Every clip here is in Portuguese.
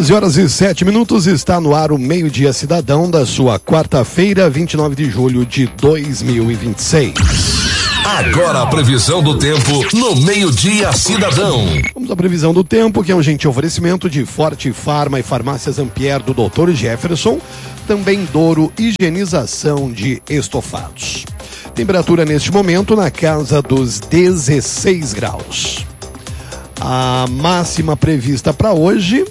12h07, está no ar o Meio-Dia Cidadão da sua quarta-feira, 29 de julho de 2026. Agora a previsão do tempo no Meio-Dia Cidadão. Vamos à previsão do tempo, que é um gentil oferecimento de Forte Farma e Farmácias Ampierre do Dr. Jefferson, também Douro Higienização de Estofados. Temperatura neste momento na casa dos 16 graus. A máxima prevista para hoje...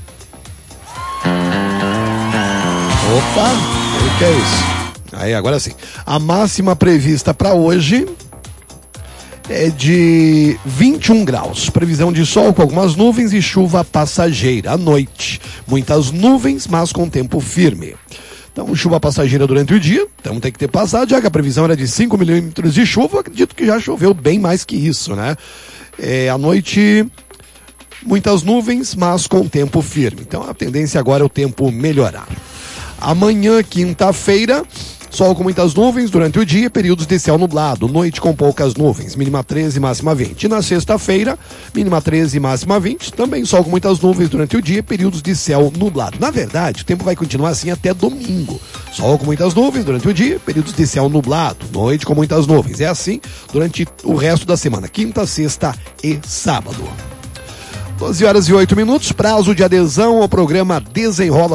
Opa, o que é isso? Aí, agora sim. A máxima prevista para hoje é de 21 graus. Previsão de sol com algumas nuvens e chuva passageira à noite. Muitas nuvens, mas com tempo firme. Então, chuva passageira durante o dia. Então, tem que ter passado, já que a previsão era de 5 milímetros de chuva. Acredito que já choveu bem mais que isso, né? À noite... muitas nuvens, mas com tempo firme. Então a tendência agora é o tempo melhorar. Amanhã, quinta-feira, sol com muitas nuvens durante o dia, períodos de céu nublado, noite com poucas nuvens, mínima 13, máxima 20. E na sexta-feira, mínima 13, máxima 20, também sol com muitas nuvens durante o dia, períodos de céu nublado. Na verdade, o tempo vai continuar assim até domingo. Sol com muitas nuvens durante o dia, períodos de céu nublado, noite com muitas nuvens. É assim durante o resto da semana, quinta, sexta e sábado. 12h08, prazo de adesão ao programa Desenrola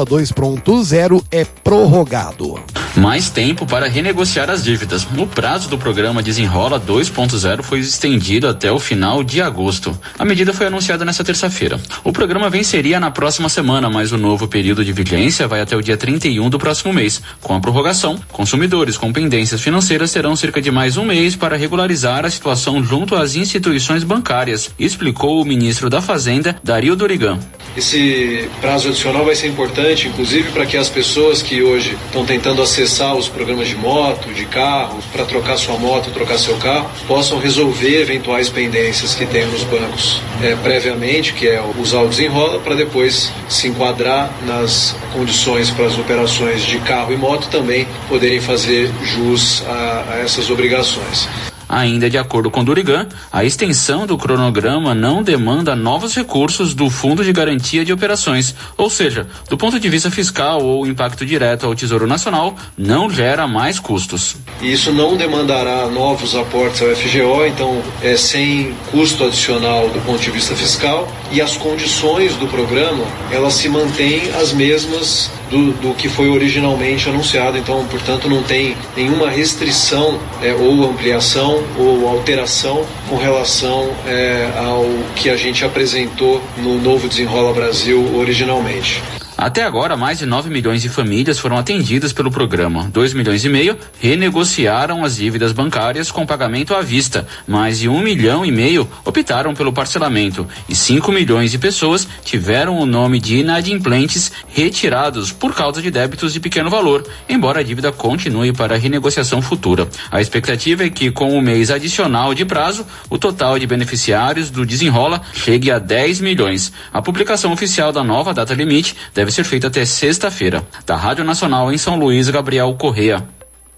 2.0 é prorrogado. Mais tempo para renegociar as dívidas. O prazo do programa Desenrola 2.0 foi estendido até o final de agosto. A medida foi anunciada nesta terça-feira. O programa venceria na próxima semana, mas o novo período de vigência vai até o dia 31 do próximo mês. Com a prorrogação, consumidores com pendências financeiras terão cerca de mais um mês para regularizar a situação junto às instituições bancárias, explicou o ministro da Fazenda, Dario Dorigan. Esse prazo adicional vai ser importante, inclusive, para que as pessoas que hoje estão tentando acessar os programas de moto, de carro, para trocar sua moto, trocar seu carro, possam resolver eventuais pendências que tem nos bancos previamente, que é usar o Desenrola, para depois se enquadrar nas condições para as operações de carro e moto também poderem fazer jus a essas obrigações. Ainda de acordo com Dorigan, a extensão do cronograma não demanda novos recursos do Fundo de Garantia de Operações, ou seja, do ponto de vista fiscal ou impacto direto ao Tesouro Nacional, não gera mais custos. Isso não demandará novos aportes ao FGO, então sem custo adicional do ponto de vista fiscal, e as condições do programa, elas se mantêm as mesmas do que foi originalmente anunciado, então, portanto, não tem nenhuma restrição ou ampliação ou alteração com relação ao que a gente apresentou no novo Desenrola Brasil originalmente. Até agora, mais de 9 milhões de famílias foram atendidas pelo programa. 2,5 milhões renegociaram as dívidas bancárias com pagamento à vista. Mais de 1,5 milhão optaram pelo parcelamento. E 5 milhões de pessoas tiveram o nome de inadimplentes retirados por causa de débitos de pequeno valor, embora a dívida continue para renegociação futura. A expectativa é que, com o mês adicional de prazo, o total de beneficiários do Desenrola chegue a 10 milhões. A publicação oficial da nova data limite deve ser feita até sexta-feira. Da Rádio Nacional em São Luís, Gabriel Correia.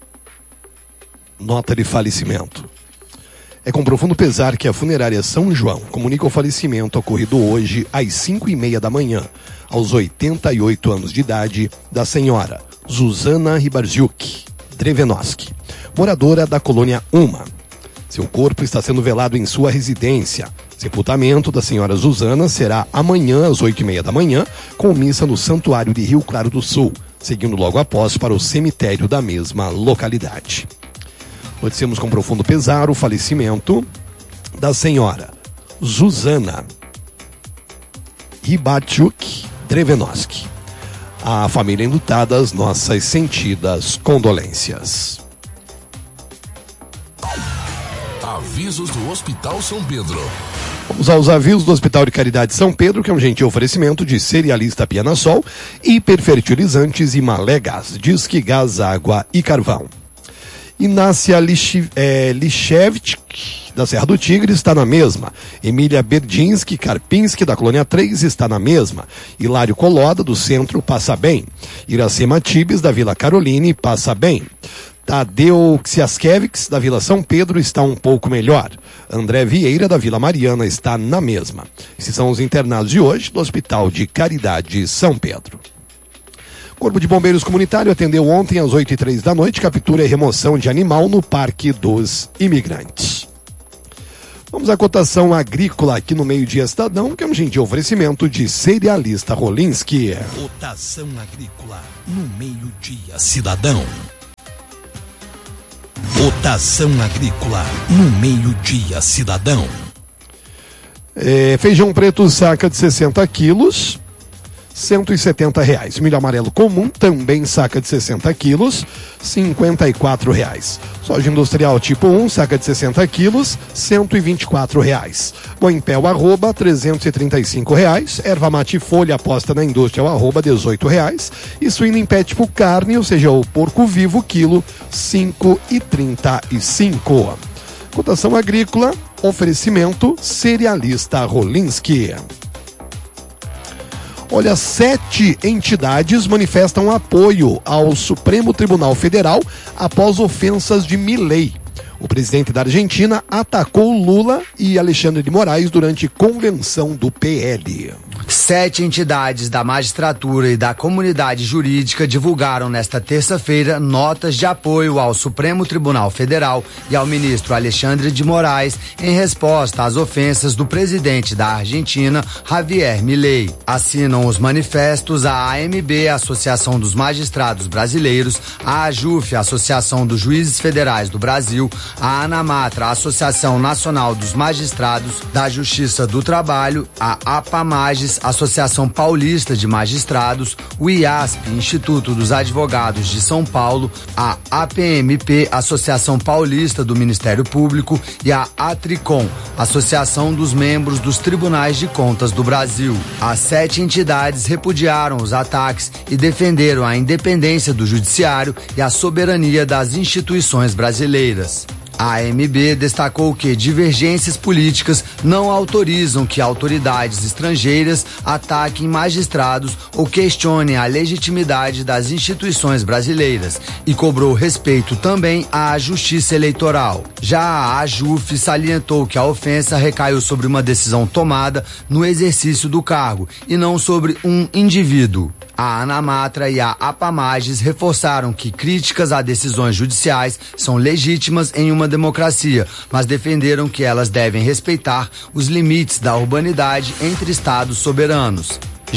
Nota de falecimento. É com profundo pesar que a funerária São João comunica o falecimento ocorrido hoje às 5h30 da manhã, aos 88 anos de idade, da senhora Zuzana Ribarziuk Drevenoski, moradora da colônia Uma. Seu corpo está sendo velado em sua residência. Sepultamento da senhora Zuzana será amanhã às 8h30 da manhã, com missa no Santuário de Rio Claro do Sul, seguindo logo após para o cemitério da mesma localidade. Noticiamos com profundo pesar o falecimento da senhora Zuzana Ribarziuk Drevenoski. À família enlutada, as nossas sentidas condolências. Avisos do Hospital São Pedro. Vamos aos avisos do Hospital de Caridade São Pedro, que é um gentil oferecimento de Cerealista Pianasol, hiperfertilizantes e Malé Gás, Disque Gás, Água e Carvão. Inácia Lichevich, da Serra do Tigre, está na mesma. Emília Berdinski Karpinski, da Colônia 3, está na mesma. Hilário Coloda, do Centro, passa bem. Iracema Tibes, da Vila Caroline, passa bem. Tadeu Ksiaskevix, da Vila São Pedro, está um pouco melhor. André Vieira, da Vila Mariana, está na mesma. Esses são os internados de hoje do Hospital de Caridade São Pedro. Corpo de Bombeiros Comunitário atendeu ontem às 8h03 da noite captura e remoção de animal no Parque dos Imigrantes. Vamos à cotação agrícola aqui no Meio-Dia Cidadão, que é um gentil oferecimento de Cerealista Rolinski. Cotação agrícola no Meio-Dia Cidadão. Cotação agrícola no Meio-Dia Cidadão. Feijão preto saca de 60 quilos, R$170. Milho amarelo comum, também saca de 60 quilos, R$54. Soja industrial tipo 1, saca de 60 quilos, R$124. Boimpel arroba, R$335. Erva mate folha aposta na indústria arroba, R$18. E suíno em pé tipo carne, ou seja, o porco vivo, quilo, R$5,35. Cotação agrícola, oferecimento Cerealista Rolinski. Olha, 7 entidades manifestam apoio ao Supremo Tribunal Federal após ofensas de Milei. O presidente da Argentina atacou Lula e Alexandre de Moraes durante convenção do PL. 7 entidades da magistratura e da comunidade jurídica divulgaram nesta terça-feira notas de apoio ao Supremo Tribunal Federal e ao ministro Alexandre de Moraes em resposta às ofensas do presidente da Argentina, Javier Milei. Assinam os manifestos a AMB, Associação dos Magistrados Brasileiros, a AJUF, Associação dos Juízes Federais do Brasil, a ANAMATRA, Associação Nacional dos Magistrados da Justiça do Trabalho, a APAMAGES, Associação Paulista de Magistrados, o IASP, Instituto dos Advogados de São Paulo, a APMP, Associação Paulista do Ministério Público, e a ATRICOM, Associação dos Membros dos Tribunais de Contas do Brasil. As 7 entidades repudiaram os ataques e defenderam a independência do judiciário e a soberania das instituições brasileiras. A AMB destacou que divergências políticas não autorizam que autoridades estrangeiras ataquem magistrados ou questionem a legitimidade das instituições brasileiras e cobrou respeito também à justiça eleitoral. Já a AJUF salientou que a ofensa recaiu sobre uma decisão tomada no exercício do cargo e não sobre um indivíduo. A ANAMATRA e a APAMAGES reforçaram que críticas a decisões judiciais são legítimas em uma democracia, mas defenderam que elas devem respeitar os limites da urbanidade entre estados soberanos.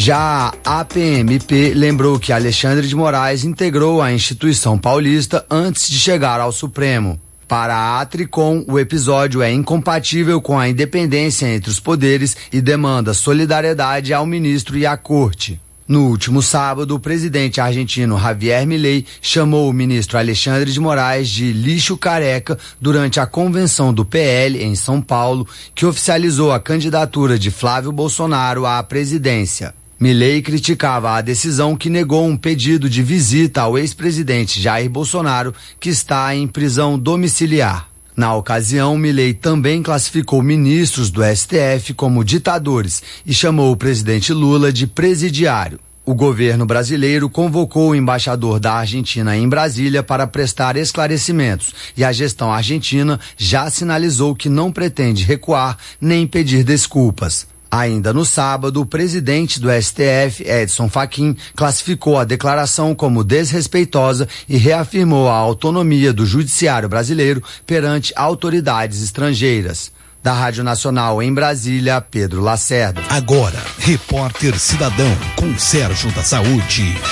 Já a APMP lembrou que Alexandre de Moraes integrou a instituição paulista antes de chegar ao Supremo. Para a ATRICOM, o episódio é incompatível com a independência entre os poderes e demanda solidariedade ao ministro e à corte. No último sábado, o presidente argentino Javier Milei chamou o ministro Alexandre de Moraes de lixo careca durante a convenção do PL em São Paulo, que oficializou a candidatura de Flávio Bolsonaro à presidência. Milei criticava a decisão que negou um pedido de visita ao ex-presidente Jair Bolsonaro, que está em prisão domiciliar. Na ocasião, Milei também classificou ministros do STF como ditadores e chamou o presidente Lula de presidiário. O governo brasileiro convocou o embaixador da Argentina em Brasília para prestar esclarecimentos e a gestão argentina já sinalizou que não pretende recuar nem pedir desculpas. Ainda no sábado, o presidente do STF, Edson Fachin, classificou a declaração como desrespeitosa e reafirmou a autonomia do judiciário brasileiro perante autoridades estrangeiras. Da Rádio Nacional em Brasília, Pedro Lacerda. Agora, Repórter Cidadão com Sérgio da Saúde.